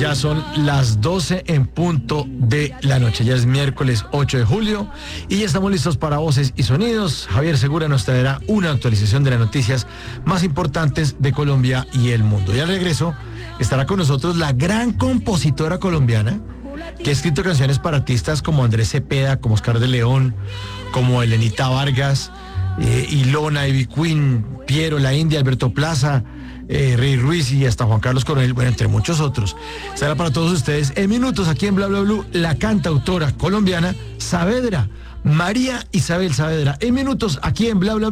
Ya son las 12 en punto de la noche. Ya es miércoles 8 de julio y ya estamos listos para Voces y Sonidos. Javier Segura nos traerá una actualización de las noticias más importantes de Colombia y el mundo. Y al regreso estará con nosotros la gran compositora colombiana que ha escrito canciones para artistas como Andrés Cepeda, como Oscar de León, como Elenita Vargas, Ilona, Ivy Queen, Piero, La India, Alberto Plaza, Rey Ruiz y hasta Juan Carlos Coronel, bueno, entre muchos otros. Será para todos ustedes en minutos aquí en Bla Bla Blue la cantautora colombiana Saavedra, María Isabel Saavedra. En minutos aquí en Bla Bla Blue.